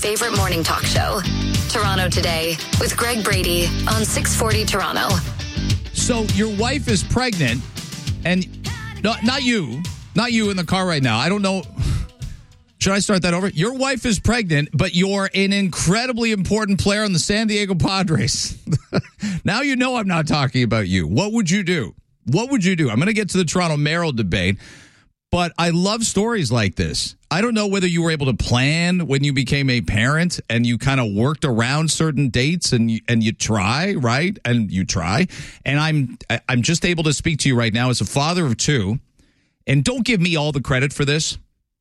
favorite morning talk show. Toronto Today with Greg Brady on 640 Toronto. So your wife is pregnant, and not you in the car right now. I don't know. Should I start that over? Your wife is pregnant, but you're an incredibly important player on the San Diego Padres. Now you know I'm not talking about you. What would you do? What would you do? I'm going to get to the Toronto mayoral debate, but I love stories like this. I don't know whether you were able to plan when you became a parent and you kind of worked around certain dates and you try, right? And you try. And I'm just able to speak to you right now as a father of two. And don't give me all the credit for this.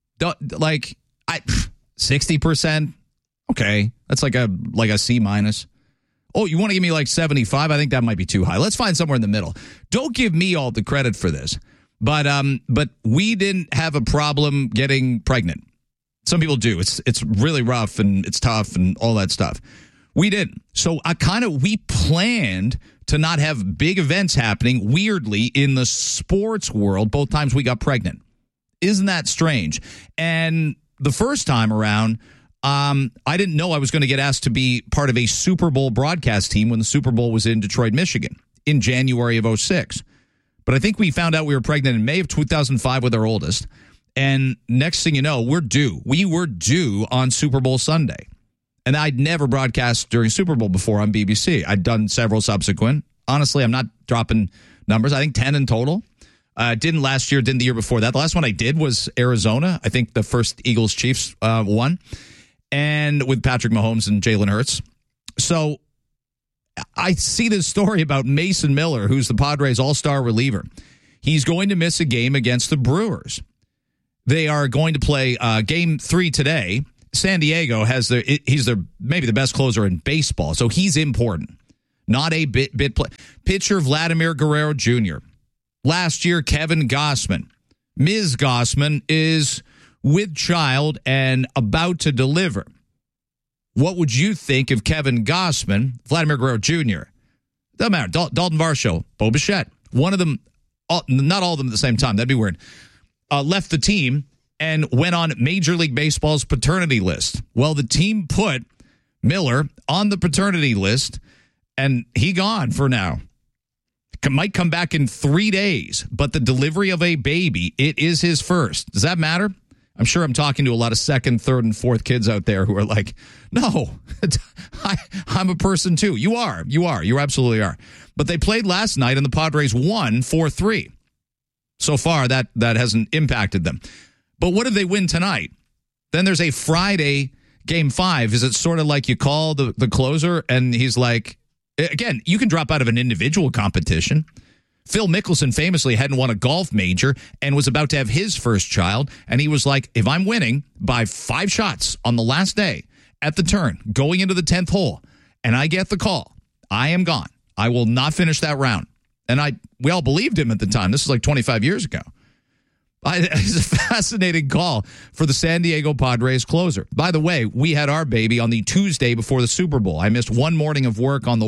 60%. Okay. That's like a C minus. Oh, you want to give me like 75? I think that might be too high. Let's find somewhere in the middle. Don't give me all the credit for this. But we didn't have a problem getting pregnant. Some people do. It's really rough and it's tough and all that stuff. We didn't. So we planned to not have big events happening weirdly in the sports world both times we got pregnant. Isn't that strange? And the first time around, I didn't know I was going to get asked to be part of a Super Bowl broadcast team when the Super Bowl was in Detroit, Michigan in January of 2006. But I think we found out we were pregnant in May of 2005 with our oldest. And next thing you know, we were due on Super Bowl Sunday. And I'd never broadcast during Super Bowl before on BBC. I'd done several subsequent. Honestly, I'm not dropping numbers. I think 10 in total. Didn't last year, didn't the year before that. The last one I did was Arizona. I think the first Eagles-Chiefs won. And with Patrick Mahomes and Jalen Hurts. So I see this story about Mason Miller, who's the Padres all-star reliever. He's going to miss a game against the Brewers. They are going to play Game 3 today. San Diego he's maybe the best closer in baseball, so he's important. Not a bit play. Pitcher Vladimir Guerrero Jr. Last year, Kevin Gausman. Ms. Gausman is with child and about to deliver. What would you think if Kevin Gausman, Vladimir Guerrero Jr., doesn't matter, Dalton Varsho, Bo Bichette, one of them, not all of them at the same time, that'd be weird, left the team and went on Major League Baseball's paternity list? Well, the team put Miller on the paternity list, and he gone for now. Might come back in 3 days, but the delivery of a baby, it is his first. Does that matter? I'm sure I'm talking to a lot of second, third, and fourth kids out there who are like, no, I'm a person too. You are. You absolutely are. But they played last night and the Padres won 4-3. So far, that hasn't impacted them. But what if they win tonight? Then there's a Friday Game 5. Is it sort of like you call the closer and he's like, again, you can drop out of an individual competition. Phil Mickelson famously hadn't won a golf major and was about to have his first child. And he was like, if I'm winning by 5 shots on the last day at the turn, going into the 10th hole, and I get the call, I am gone. I will not finish that round. And we all believed him at the time. This was like 25 years ago. It's a fascinating call for the San Diego Padres closer. By the way, we had our baby on the Tuesday before the Super Bowl. I missed one morning of work on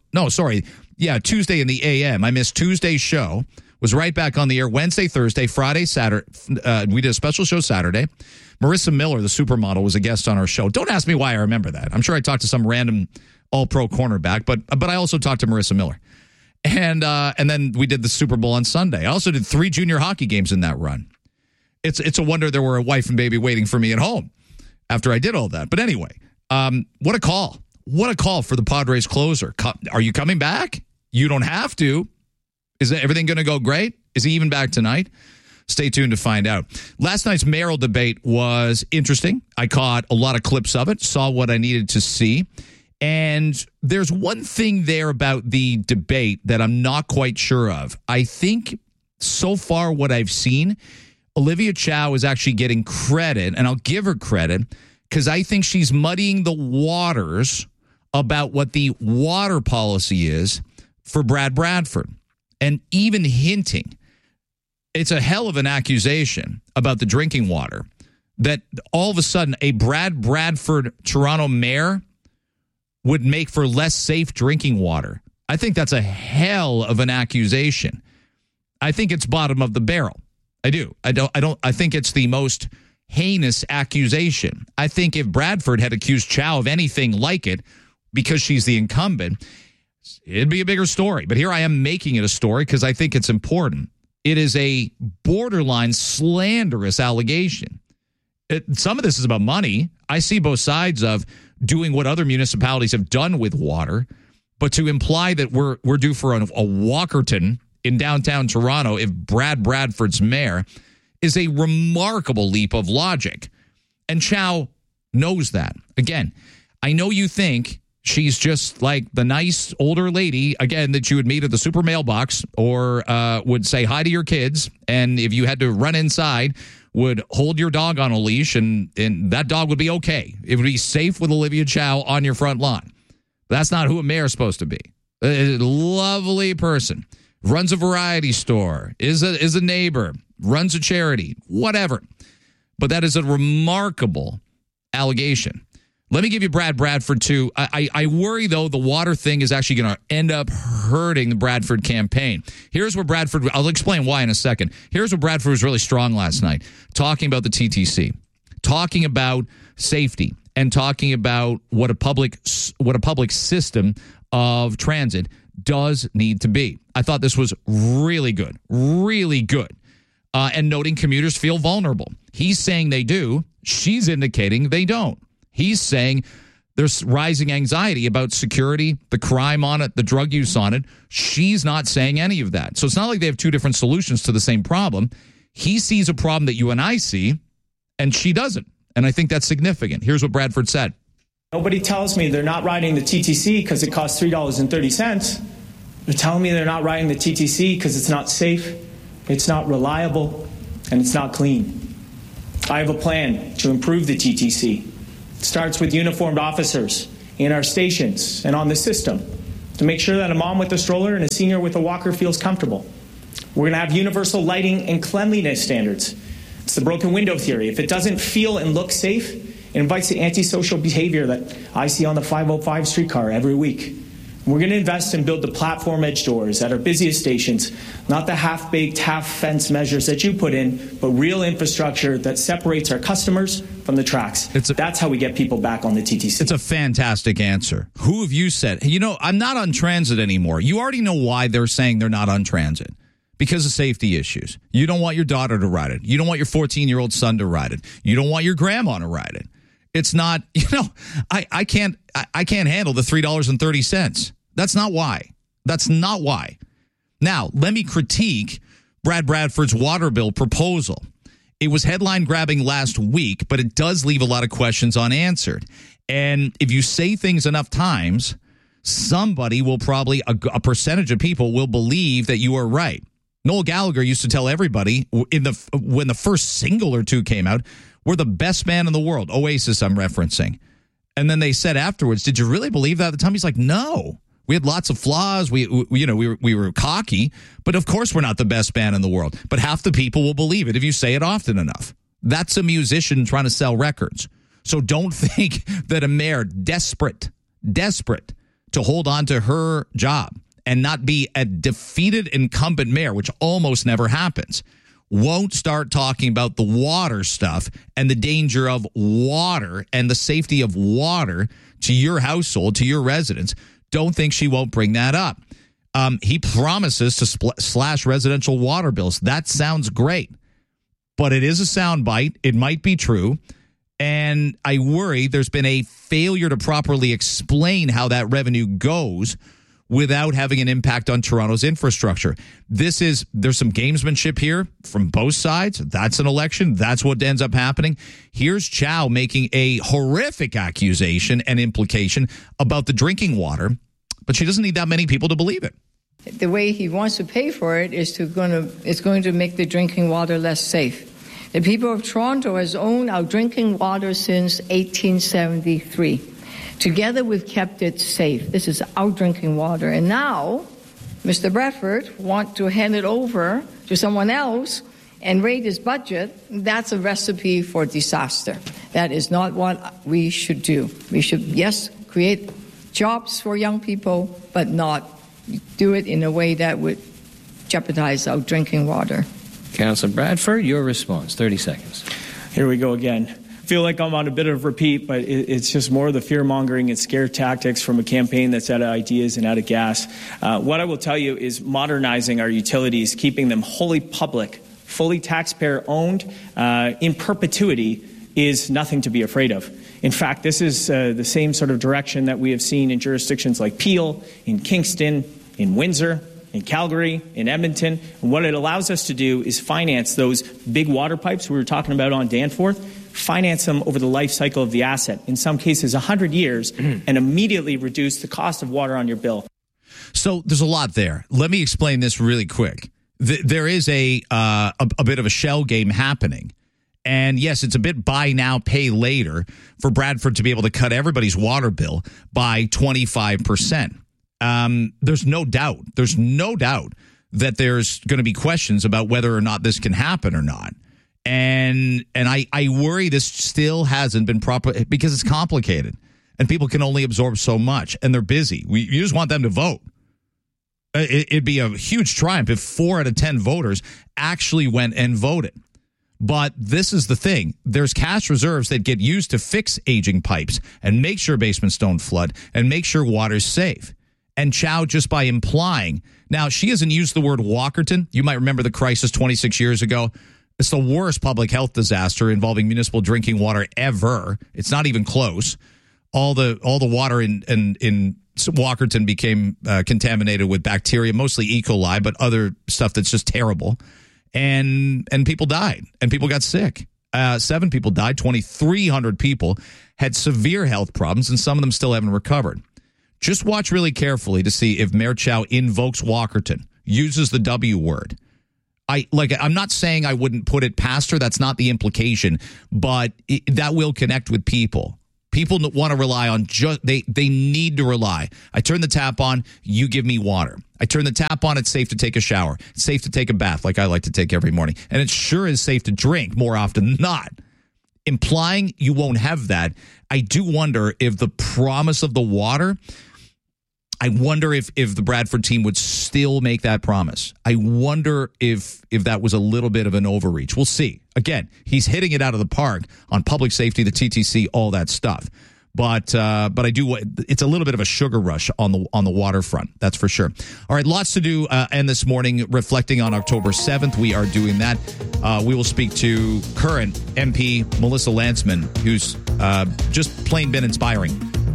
Tuesday in the a.m. I missed Tuesday's show, was right back on the air Wednesday, Thursday, Friday, Saturday. We did a special show Saturday. Marissa Miller, the supermodel, was a guest on our show. Don't ask me why I remember that. I'm sure I talked to some random all-pro cornerback, but I also talked to Marissa Miller. And then we did the Super Bowl on Sunday. I also did 3 junior hockey games in that run. It's a wonder there were a wife and baby waiting for me at home after I did all that. But anyway, what a call. What a call for the Padres closer. Are you coming back? You don't have to. Is everything going to go great? Is he even back tonight? Stay tuned to find out. Last night's mayoral debate was interesting. I caught a lot of clips of it, saw what I needed to see. And there's one thing there about the debate that I'm not quite sure of. I think so far what I've seen, Olivia Chow is actually getting credit, and I'll give her credit, because I think she's muddying the waters about what the water policy is for Brad Bradford. And even hinting, it's a hell of an accusation about the drinking water, that all of a sudden a Brad Bradford Toronto mayor would make for less safe drinking water. I think that's a hell of an accusation. I think it's bottom of the barrel. I do. I think it's the most heinous accusation. I think if Bradford had accused Chow of anything like it, because she's the incumbent, it'd be a bigger story. But here I am making it a story because I think it's important. It is a borderline slanderous allegation. Some of this is about money. I see both sides of doing what other municipalities have done with water, but to imply that we're due for a Walkerton in downtown Toronto if Bradford's mayor is a remarkable leap of logic. And Chow knows that. Again, I know you think she's just like the nice older lady, again, that you would meet at the super mailbox or would say hi to your kids. And if you had to run inside, would hold your dog on a leash and that dog would be okay. It would be safe with Olivia Chow on your front lawn. But that's not who a mayor is supposed to be. A lovely person. Runs a variety store, is a neighbor, runs a charity, whatever. But that is a remarkable allegation. Let me give you Bradford, too. I worry, though, the water thing is actually going to end up hurting the Bradford campaign. Here's where Bradford, I'll explain why in a second. Here's where Bradford was really strong last night, talking about the TTC, talking about safety, and talking about what a public system of transit does need to be. I thought this was really good, and noting commuters feel vulnerable. He's saying they do. She's indicating they don't. He's saying there's rising anxiety about security, the crime on it, the drug use on it. She's not saying any of that. So it's not like they have two different solutions to the same problem. He sees a problem that you and I see, and she doesn't. And I think that's significant. Here's what Bradford said. Nobody tells me they're not riding the TTC because it costs $3.30. They're telling me they're not riding the TTC because it's not safe, it's not reliable, and it's not clean. I have a plan to improve the TTC. It starts with uniformed officers in our stations and on the system to make sure that a mom with a stroller and a senior with a walker feels comfortable. We're going to have universal lighting and cleanliness standards. It's the broken window theory. If it doesn't feel and look safe, it invites the antisocial behavior that I see on the 505 streetcar every week. We're going to invest and build the platform edge doors at our busiest stations, not the half-baked, half-fenced measures that you put in, but real infrastructure that separates our customers from the tracks. That's how we get people back on the TTC. It's a fantastic answer. Who have you said? You know, I'm not on transit anymore. You already know why they're saying they're not on transit. Because of safety issues. You don't want your daughter to ride it. You don't want your 14-year-old son to ride it. You don't want your grandma to ride it. It's not, I can't handle the $3.30. That's not why. That's not why. Now, let me critique Bradford's water bill proposal. It was headline grabbing last week, but it does leave a lot of questions unanswered. And if you say things enough times, somebody will probably, a percentage of people will believe that you are right. Noel Gallagher used to tell everybody when the first single or two came out, we're the best band in the world. Oasis, I'm referencing. And then they said afterwards, did you really believe that at the time? He's like, no. We had lots of flaws. We were cocky, but of course we're not the best band in the world. But half the people will believe it if you say it often enough. That's a musician trying to sell records. So don't think that a mayor desperate to hold on to her job and not be a defeated incumbent mayor, which almost never happens, won't start talking about the water stuff and the danger of water and the safety of water to your household, to your residents. Don't think she won't bring that up. He promises to slash residential water bills. That sounds great, but it is a soundbite. It might be true. And I worry there's been a failure to properly explain how that revenue goes without having an impact on Toronto's infrastructure. There's some gamesmanship here from both sides. That's an election. That's what ends up happening. Here's Chow making a horrific accusation and implication about the drinking water, but she doesn't need that many people to believe it. The way he wants to pay for it is going to make the drinking water less safe. The people of Toronto has owned our drinking water since 1873. Together, we've kept it safe. This is our drinking water. And now, Mr. Bradford wants to hand it over to someone else and raid his budget. That's a recipe for disaster. That is not what we should do. We should, yes, create jobs for young people, but not do it in a way that would jeopardize our drinking water. Councillor Bradford, your response, 30 seconds. Here we go again. I feel like I'm on a bit of repeat, but it's just more of the fear-mongering and scare tactics from a campaign that's out of ideas and out of gas. What I will tell you is modernizing our utilities, keeping them wholly public, fully taxpayer-owned, in perpetuity, is nothing to be afraid of. In fact, this is the same sort of direction that we have seen in jurisdictions like Peel, in Kingston, in Windsor, in Calgary, in Edmonton. And what it allows us to do is finance those big water pipes we were talking about on Danforth, finance them over the life cycle of the asset, in some cases 100 years, and immediately reduce the cost of water on your bill. So there's a lot there. Let me explain this really quick. There is a bit of a shell game happening. And yes, it's a bit buy now, pay later for Bradford to be able to cut everybody's water bill by 25%. There's no doubt that there's going to be questions about whether or not this can happen or not. And I worry this still hasn't been proper because it's complicated and people can only absorb so much and they're busy. You just want them to vote. It'd be a huge triumph if 4 out of 10 voters actually went and voted. But this is the thing. There's cash reserves that get used to fix aging pipes and make sure basements don't flood and make sure water's safe. And Chow, just by implying, now she hasn't used the word Walkerton. You might remember the crisis 26 years ago. It's the worst public health disaster involving municipal drinking water ever. It's not even close. All the water in Walkerton became contaminated with bacteria, mostly E. coli, but other stuff that's just terrible. And people died, and people got sick. 7 people died. 2,300 people had severe health problems, and some of them still haven't recovered. Just watch really carefully to see if Mayor Chow invokes Walkerton, uses the W word. I'm not saying I wouldn't put it past her. That's not the implication, but that will connect with people. People want to rely on they need to rely. I turn the tap on, you give me water. I turn the tap on, it's safe to take a shower. It's safe to take a bath like I like to take every morning. And it sure is safe to drink more often than not. Implying you won't have that. I do wonder if the promise of the water, I wonder if the Bradford team would still make that promise. I wonder if that was a little bit of an overreach. We'll see. Again, he's hitting it out of the park on public safety, the TTC, all that stuff. But I do. It's a little bit of a sugar rush on the waterfront. That's for sure. All right, lots to do. And this morning, reflecting on October 7th, we are doing that. We will speak to current MP Melissa Lantsman, who's just plain been inspiring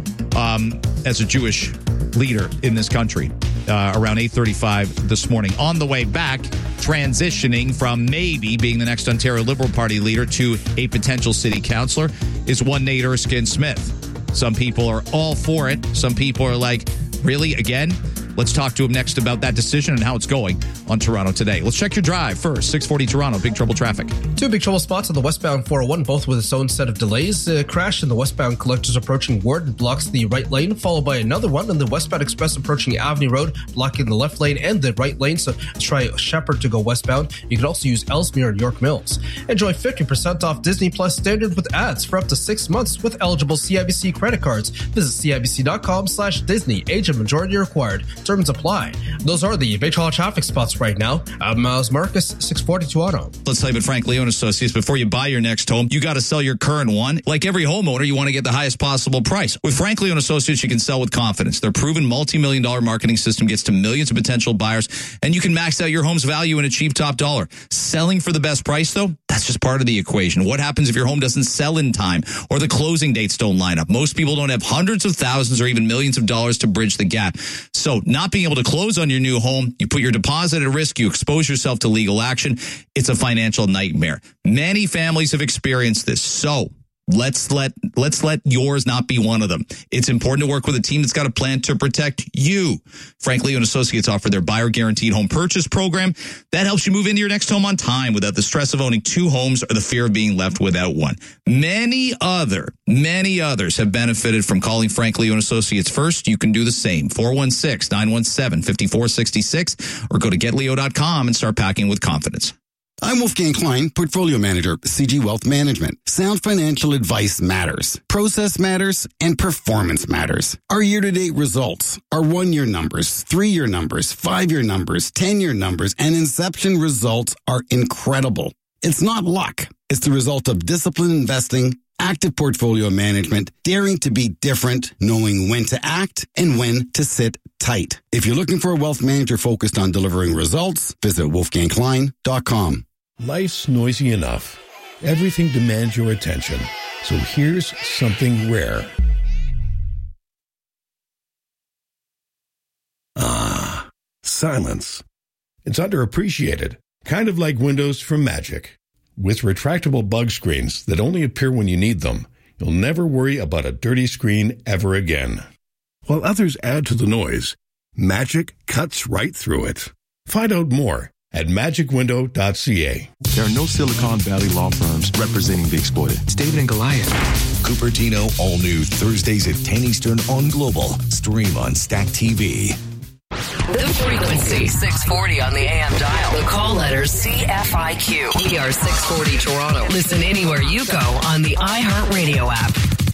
as a Jewish leader in this country. Around 8:35 this morning. On the way back, transitioning from maybe being the next Ontario Liberal Party leader to a potential city councillor is one Nate Erskine-Smith. Some people are all for it. Some people are like, really, again? Let's talk to him next about that decision and how it's going on Toronto Today. Let's check your drive first. 640 Toronto, big trouble traffic. 2 big trouble spots on the westbound 401, both with its own set of delays. A crash in the westbound collectors approaching Ward blocks the right lane, followed by another one on the westbound express approaching Avenue Road, blocking the left lane and the right lane. So try Shepherd to go westbound. You can also use Ellesmere and York Mills. Enjoy 50% off Disney Plus Standard with ads for up to 6 months with eligible CIBC credit cards. Visit CIBC.com/Disney. Age and majority required. Terms apply. Those are the big traffic spots right now. I'm Miles Marcus, 640 Toronto. Let's tell you about Frank Leone Associates. Before you buy your next home, you got to sell your current one. Like every homeowner, you want to get the highest possible price. With Frank Leone Associates, you can sell with confidence. Their proven multi-million-dollar marketing system gets to millions of potential buyers, and you can max out your home's value and achieve top dollar. Selling for the best price, though, that's just part of the equation. What happens if your home doesn't sell in time or the closing dates don't line up? Most people don't have hundreds of thousands or even millions of dollars to bridge the gap. So not being able to close on your new home, you put your deposit at risk, you expose yourself to legal action. It's a financial nightmare. Many families have experienced this. So let's let yours not be one of them. It's important to work with a team that's got a plan to protect you. Frank Leone Associates offer their buyer guaranteed home purchase program that helps you move into your next home on time without the stress of owning 2 homes or the fear of being left without one. Many others have benefited from calling Frank Leone Associates first. You can do the same. 416-917-5466 or go to getleo.com and start packing with confidence. I'm Wolfgang Klein, Portfolio Manager, CG Wealth Management. Sound financial advice matters. Process matters, and performance matters. Our year-to-date results, our 1-year numbers, 3-year numbers, 5-year numbers, 10-year numbers, and inception results are incredible. It's not luck. It's the result of disciplined investing, active portfolio management, daring to be different, knowing when to act and when to sit tight. If you're looking for a wealth manager focused on delivering results, visit wolfgangklein.com. Life's noisy enough. Everything demands your attention. So here's something rare. Ah, silence. It's underappreciated, kind of like windows from Magic. With retractable bug screens that only appear when you need them, you'll never worry about a dirty screen ever again. While others add to the noise, Magic cuts right through it. Find out more at magicwindow.ca. There are no Silicon Valley law firms representing the exploited. It's David and Goliath. Cupertino, all new Thursdays at 10 Eastern on Global. Stream on Stack TV. The frequency, 640 on the AM dial. The call letter, CFIQ. ER 640 Toronto. Listen anywhere you go on the iHeartRadio app.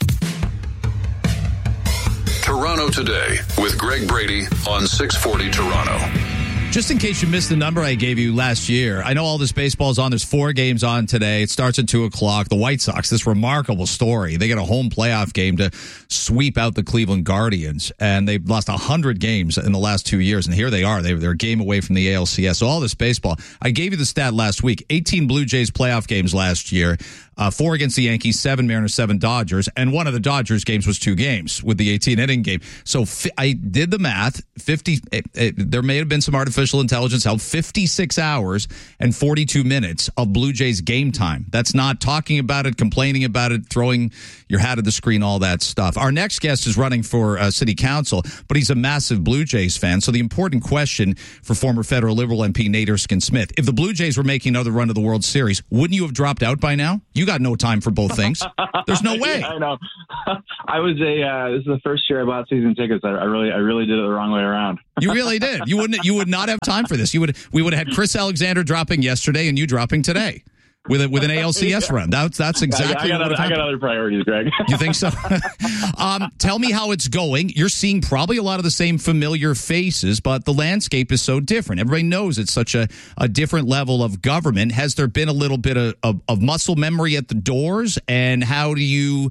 Toronto Today with Greg Brady on 640 Toronto. Just in case you missed the number I gave you last year, I know all this baseball's on. There's 4 games on today. It starts at 2 o'clock. The White Sox, this remarkable story. They get a home playoff game to sweep out the Cleveland Guardians, and they've lost 100 games in the last 2 years, and here they are. They're a game away from the ALCS. So all this baseball. I gave you the stat last week. 18 Blue Jays playoff games last year. 4 against the Yankees, 7 Mariners, 7 Dodgers, and one of the Dodgers games was 2 games with the 18-inning game. So I did the math. There may have been some artificial intelligence help. 56 hours and 42 minutes of Blue Jays game time. That's not talking about it, complaining about it, throwing your hat at the screen, all that stuff. Our next guest is running for city council, but he's a massive Blue Jays fan. So the important question for former federal Liberal MP Nate Erskine-Smith, if the Blue Jays were making another run to the World Series, wouldn't you have dropped out by now? You got no time for both things. There's no way. Yeah, I know. This is the first year I bought season tickets. I really did it the wrong way around. You really did. You would not have time for this. We would have had Chris Alexander dropping yesterday and you dropping today with an ALCS run. That's exactly what would have happened. I got other priorities, Greg. You think so? Tell me how it's going. You're seeing probably a lot of the same familiar faces, but the landscape is so different. Everybody knows it's such a different level of government. Has there been a little bit of muscle memory at the doors? And how do you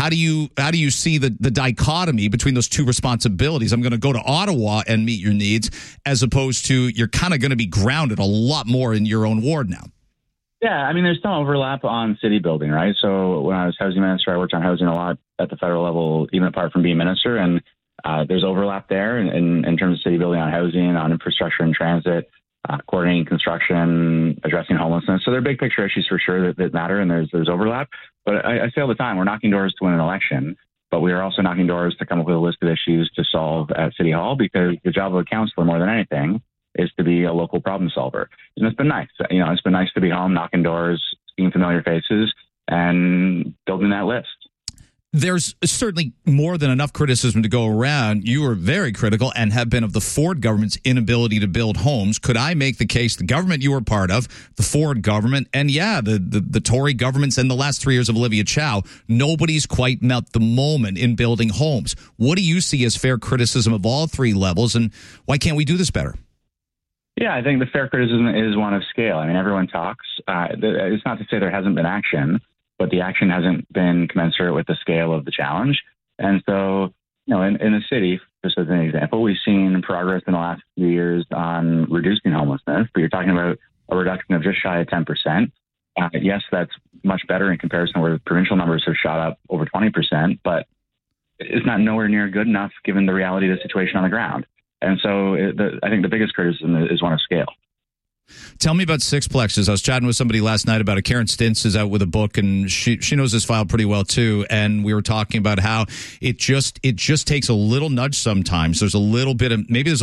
see the dichotomy between those two responsibilities? I'm going to go to Ottawa and meet your needs, as opposed to you're kind of going to be grounded a lot more in your own ward now. Yeah, I mean, there's some overlap on city building, right? So when I was housing minister, I worked on housing a lot at the federal level, even apart from being minister, and there's overlap there in terms of city building on housing, on infrastructure and transit, coordinating construction, addressing homelessness. So there are big picture issues for sure that matter, and there's overlap. But I say all the time, we're knocking doors to win an election, but we are also knocking doors to come up with a list of issues to solve at City Hall, because the job of a councillor, more than anything, is to be a local problem solver. And it's been nice. It's been nice to be home, knocking doors, seeing familiar faces, and building that list. There's certainly more than enough criticism to go around. You were very critical and have been of the Ford government's inability to build homes. Could I make the case the government you were part of, the Ford government, and the Tory governments in the last 3 years of Olivia Chow, nobody's quite met the moment in building homes. What do you see as fair criticism of all 3 levels, and why can't we do this better? Yeah, I think the fair criticism is one of scale. I mean, everyone talks. It's not to say there hasn't been action, but the action hasn't been commensurate with the scale of the challenge. And so, in the city, just as an example, we've seen progress in the last few years on reducing homelessness, but you're talking about a reduction of just shy of 10%. Yes, that's much better in comparison where the provincial numbers have shot up over 20%, but it's not nowhere near good enough given the reality of the situation on the ground. And so I think the biggest criticism is one of scale. Tell me about sixplexes. I was chatting with somebody last night about it. Karen Stintz is out with a book, and she knows this file pretty well too. And we were talking about how it just takes a little nudge sometimes. There's a little bit of there's a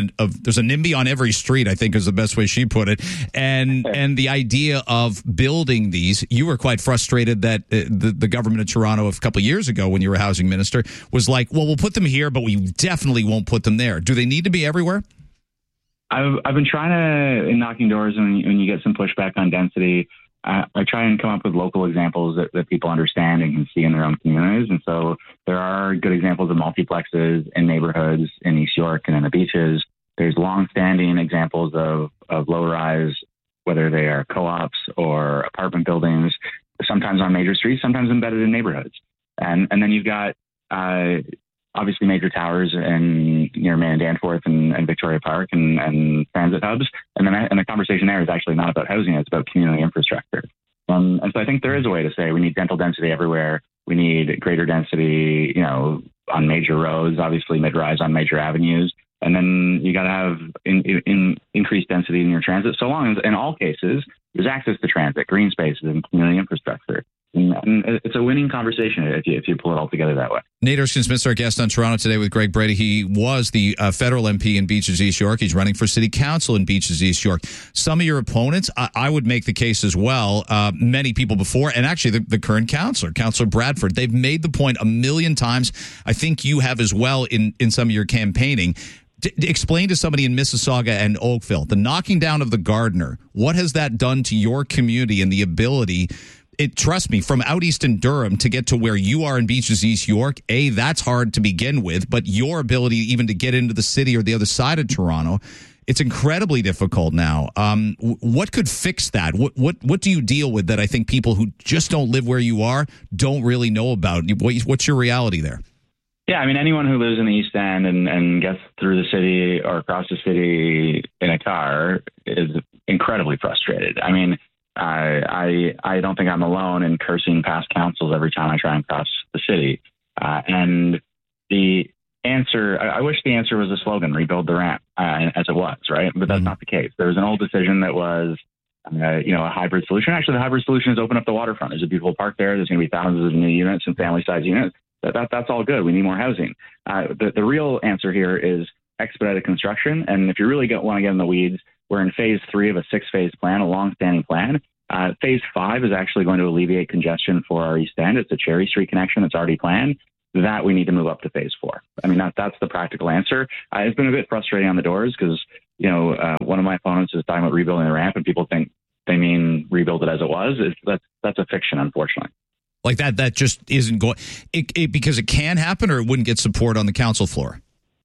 NIMBY on every street, I think is the best way she put it. And the idea of building these, you were quite frustrated that the government of Toronto a couple of years ago when you were housing minister was like, well, we'll put them here, but we definitely won't put them there. Do they need to be everywhere? I've been trying to, in knocking doors, when you get some pushback on density, I try and come up with local examples that people understand and can see in their own communities. And so there are good examples of multiplexes in neighborhoods in East York and in the Beaches. There's long-standing examples of low-rise whether they are co-ops or apartment buildings, sometimes on major streets, sometimes embedded in neighborhoods. And then you've got obviously major towers near Main and Danforth and Victoria Park and transit hubs. And the conversation there is actually not about housing, it's about community infrastructure. And so I think there is a way to say we need dental density everywhere. We need greater density, on major roads, obviously mid-rise on major avenues. And then you got to have increased density in your transit, so long as, in all cases, there's access to transit, green spaces, and community infrastructure. And it's a winning conversation if you pull it all together that way. Nate Erskine-Smith's our guest on Toronto Today with Greg Brady. He was the federal MP in Beaches East York. He's running for city council in Beaches East York. Some of your opponents, I would make the case as well, many people before, and actually the current Councillor Bradford, they've made the point a million times. I think you have as well in some of your campaigning. Explain to somebody in Mississauga and Oakville, the knocking down of the Gardiner, what has that done to your community and the ability, trust me, from out east in Durham to get to where you are in Beaches East York, that's hard to begin with, but your ability even to get into the city or the other side of Toronto, it's incredibly difficult now. What could fix that? What do you deal with that I think people who just don't live where you are don't really know about? What's your reality there? Yeah, I mean, anyone who lives in the East End and gets through the city or across the city in a car is incredibly frustrated. I mean, I don't think I'm alone in cursing past councils every time I try and cross the city. And the answer, I wish the answer was a slogan, rebuild the ramp, as it was, right? But that's not the case. There was an old decision that was, a hybrid solution. Actually, the hybrid solution is open up the waterfront. There's a beautiful park there. There's going to be thousands of new units and family-sized units. That's all good. We need more housing. The real answer here is expedited construction. And if you really want to get in the weeds, we're in phase 3 of a 6-phase plan, a long-standing plan. Phase 5 is actually going to alleviate congestion for our East End. It's a Cherry Street connection that's already planned. That we need to move up to phase 4. I mean, that's the practical answer. It's been a bit frustrating on the doors because, one of my opponents is talking about rebuilding the ramp and people think they mean rebuild it as it was. That's a fiction, unfortunately. Like that just isn't going because it can happen, or it wouldn't get support on the council floor.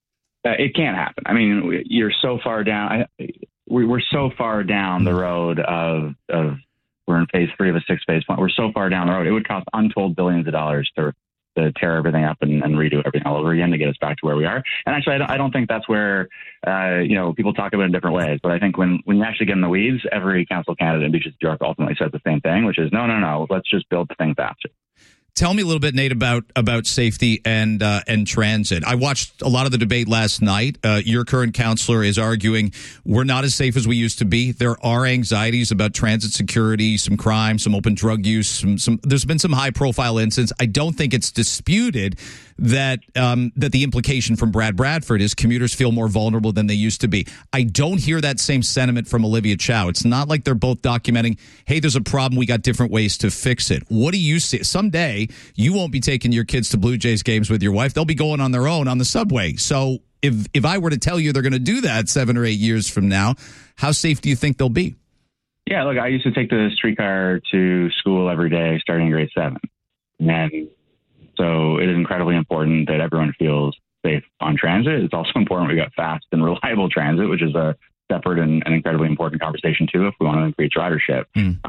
It can't happen. I mean, you're so far down. We're so far down the road of we're in phase 3 of a 6-phase plan. We're so far down the road. It would cost untold billions of dollars to tear everything up and redo everything all over again to get us back to where we are. And actually, I don't think that's where, people talk about it in different ways. But I think when you actually get in the weeds, every council candidate in Beaches York ultimately says the same thing, which is, no, let's just build the thing faster. Tell me a little bit, Nate, about safety and transit. I watched a lot of the debate last night. Your current councillor is arguing we're not as safe as we used to be. There are anxieties about transit security, some crime, some open drug use. Some. There's been some high-profile incidents. I don't think it's disputed that the implication from Brad Bradford is commuters feel more vulnerable than they used to be. I don't hear that same sentiment from Olivia Chow. It's not like they're both documenting, hey, there's a problem, we got different ways to fix it. What do you see? Someday, you won't be taking your kids to Blue Jays games with your wife. They'll be going on their own on the subway. So if I were to tell you they're going to do that 7 or 8 years from now, how safe do you think they'll be? Yeah, look, I used to take the streetcar to school every day starting in grade 7. And so it is incredibly important that everyone feels safe on transit. It's also important we got fast and reliable transit, which is a separate and incredibly important conversation, too, if we want to increase ridership.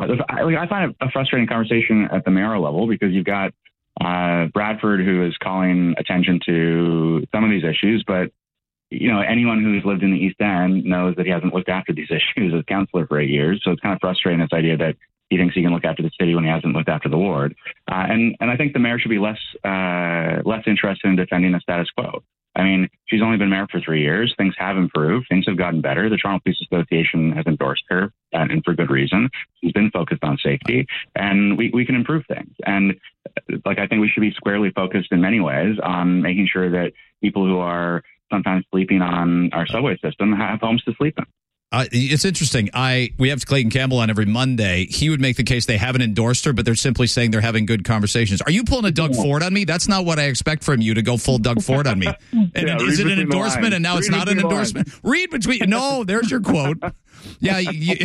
I find it a frustrating conversation at the mayoral level because you've got Bradford, who is calling attention to some of these issues, but anyone who's lived in the East End knows that he hasn't looked after these issues as councillor for 8 years. So it's kind of frustrating, this idea that he thinks he can look after the city when he hasn't looked after the ward. And I think the mayor should be less interested in defending the status quo. I mean, she's only been mayor for 3 years. Things have improved. Things have gotten better. The Toronto Police Association has endorsed her, and for good reason. She's been focused on safety, and we can improve things. And I think we should be squarely focused in many ways on making sure that people who are sometimes sleeping on our subway system have homes to sleep in. It's interesting. We have Clayton Campbell on every Monday. He would make the case they haven't endorsed her, but they're simply saying they're having good conversations. Are you pulling a Doug Ford on me? That's not what I expect from you, to go full Doug Ford on me. And is it an endorsement and now it's not an endorsement? Read between. No, there's your quote. Yeah,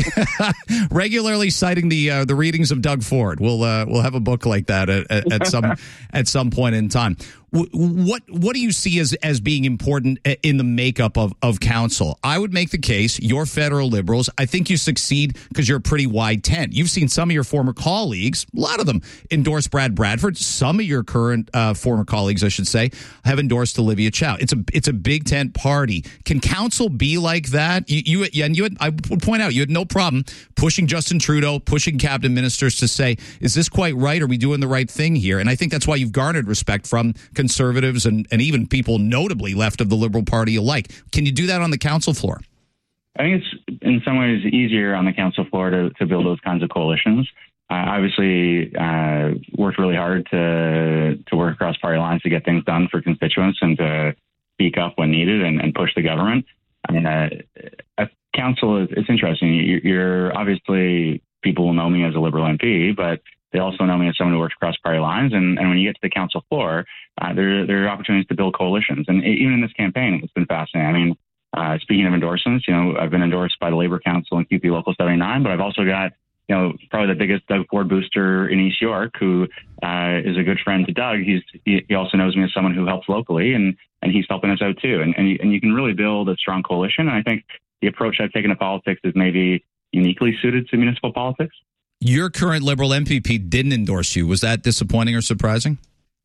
regularly citing the readings of Doug Ford. We'll have a book like that at some point in time. What do you see as being important in the makeup of council? I would make the case you're federal liberals. I think you succeed because you're a pretty wide tent. You've seen some of your former colleagues, a lot of them, endorse Brad Bradford. Some of your current former colleagues, I should say, have endorsed Olivia Chow. It's a big tent party. Can council be like that? I would point out you had no problem pushing Justin Trudeau, pushing cabinet ministers to say, is this quite right? Are we doing the right thing here? And I think that's why you've garnered respect from conservatives and even people notably left of the Liberal Party alike. Can you do that on the council floor? I think it's in some ways easier on the council floor to build those kinds of coalitions. Obviously, worked really hard to work across party lines to get things done for constituents and to speak up when needed and push the government. I mean, at council, it's interesting. You're obviously, people will know me as a Liberal MP, but they also know me as someone who works across party lines. And when you get to the council floor, there are opportunities to build coalitions. And even in this campaign, it's been fascinating. I mean, speaking of endorsements, I've been endorsed by the Labour Council and QP Local 79, but I've also got, probably the biggest Doug Ford booster in East York, who is a good friend to Doug. He also knows me as someone who helps locally, and he's helping us out too. And you can really build a strong coalition. And I think the approach I've taken to politics is maybe uniquely suited to municipal politics. Your current Liberal MPP didn't endorse you. Was that disappointing or surprising?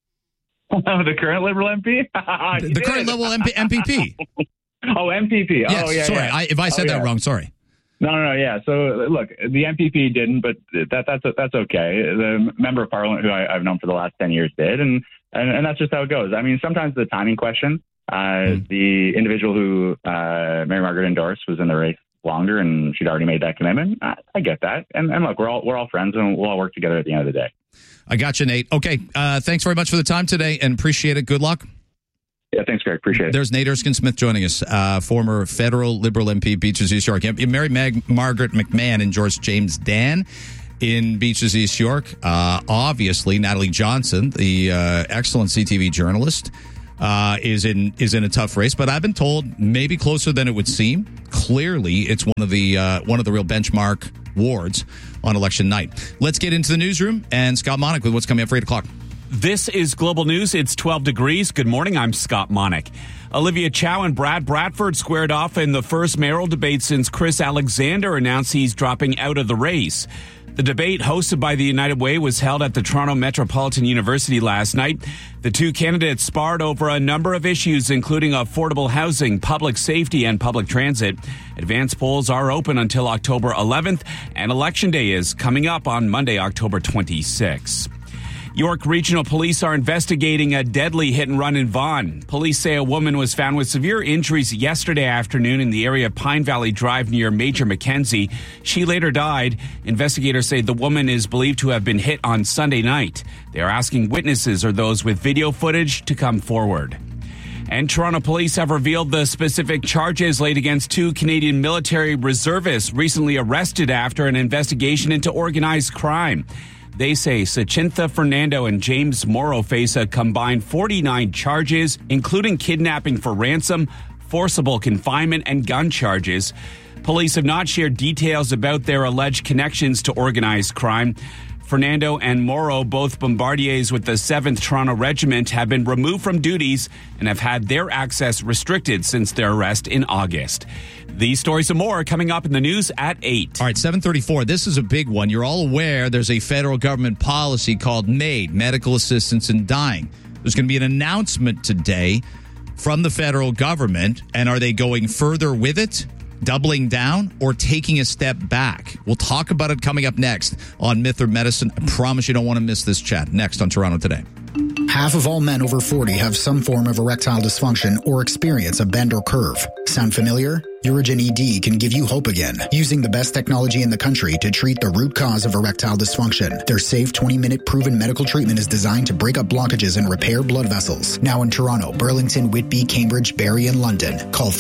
The current Liberal MP? The current Liberal MPP. Oh, MPP. Yes, oh, yeah. Sorry, yeah. If I said that wrong, sorry. No, yeah. So, look, the MPP didn't, but that's okay. The member of Parliament who I've known for the last 10 years did, and that's just how it goes. I mean, sometimes the timing question, the individual who Mary Margaret endorsed was in the race longer, and she'd already made that commitment. I get that. And look, we're all friends, and we'll all work together at the end of the day. I got you, Nate. Okay, thanks very much for the time today, and appreciate it. Good luck. Yeah, thanks, Greg. Appreciate it. There's Nate Erskine-Smith joining us, former federal Liberal MP, Beaches East York. Mary Margaret McMahon endorsed James Dan in Beaches East York. Obviously, Natalie Johnson, the excellent CTV journalist, is in a tough race, but I've been told maybe closer than it would seem. Clearly, it's one of the real benchmark wards on election night. Let's get into the newsroom and Scott Monick with what's coming up for 8 o'clock. This is Global News. It's 12 degrees. Good morning. I'm Scott Monick. Olivia Chow and Brad Bradford squared off in the first mayoral debate since Chris Alexander announced he's dropping out of the race. The debate, hosted by the United Way, was held at the Toronto Metropolitan University last night. The two candidates sparred over a number of issues, including affordable housing, public safety, and public transit. Advance polls are open until October 11th, and Election Day is coming up on Monday, October 26th. York Regional Police are investigating a deadly hit-and-run in Vaughan. Police say a woman was found with severe injuries yesterday afternoon in the area of Pine Valley Drive near Major Mackenzie. She later died. Investigators say the woman is believed to have been hit on Sunday night. They are asking witnesses or those with video footage to come forward. And Toronto police have revealed the specific charges laid against two Canadian military reservists recently arrested after an investigation into organized crime. They say Sachintha Fernando and James Morrow face a combined 49 charges, including kidnapping for ransom, forcible confinement, and gun charges. Police have not shared details about their alleged connections to organized crime. Fernando and Morrow, both bombardiers with the 7th Toronto Regiment, have been removed from duties and have had their access restricted since their arrest in August. These stories and more are coming up in the news at 8. All right, 7:34. This is a big one. You're all aware there's a federal government policy called MAID, Medical Assistance in Dying. There's going to be an announcement today from the federal government, and are they going further with it, doubling down, or taking a step back? We'll talk about it coming up next on Myth or Medicine. I promise you don't want to miss this chat. Next on Toronto Today. Half of all men over 40 have some form of erectile dysfunction or experience a bend or curve. Sound familiar? Urigen ED can give you hope again, using the best technology in the country to treat the root cause of erectile dysfunction. Their safe 20-minute proven medical treatment is designed to break up blockages and repair blood vessels. Now in Toronto, Burlington, Whitby, Cambridge, Barrie, and London. Call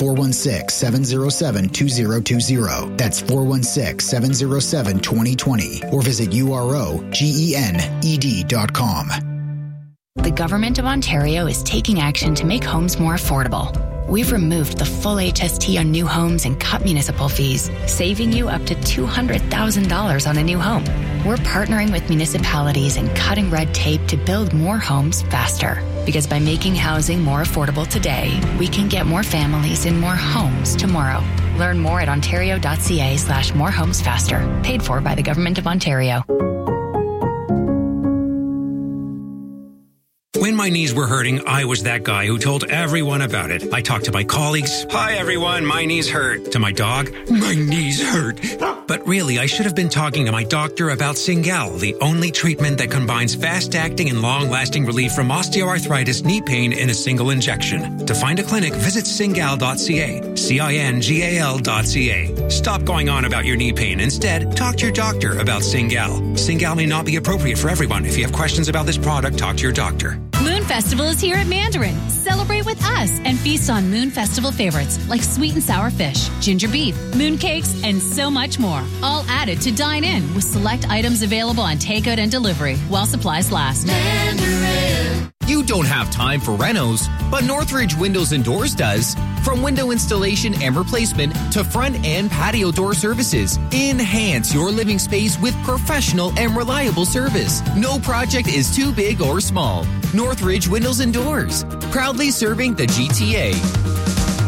416-707-2020. That's 416-707-2020. Or visit UROGENED.com. The Government of Ontario is taking action to make homes more affordable. We've removed the full HST on new homes and cut municipal fees, saving you up to $200,000 on a new home. We're partnering with municipalities and cutting red tape to build more homes faster. Because by making housing more affordable today, we can get more families in more homes tomorrow. Learn more at ontario.ca/more homes faster. Paid for by the Government of Ontario. When my knees were hurting, I was that guy who told everyone about it. I talked to my colleagues. Hi, everyone. My knees hurt. To my dog. My knees hurt. But really, I should have been talking to my doctor about Cingal, the only treatment that combines fast-acting and long-lasting relief from osteoarthritis knee pain in a single injection. To find a clinic, visit cingal.ca. CINGAL.ca. Stop going on about your knee pain. Instead, talk to your doctor about Cingal. Cingal may not be appropriate for everyone. If you have questions about this product, talk to your doctor. Moon Festival is here at Mandarin. Celebrate with us and feast on Moon Festival favorites like sweet and sour fish, ginger beef, moon cakes, and so much more. All added to dine in with select items available on takeout and delivery while supplies last. Mandarin. You don't have time for renos, but Northridge Windows and Doors does. From window installation and replacement to front and patio door services, enhance your living space with professional and reliable service. No project is too big or small. Northridge Windows and Doors, proudly serving the GTA.